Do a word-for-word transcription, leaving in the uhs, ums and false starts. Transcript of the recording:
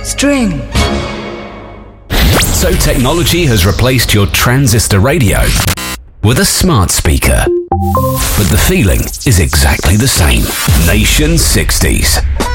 String. So technology has replaced your transistor radio with a smart speaker. But the feeling is exactly the same. Nation sixties.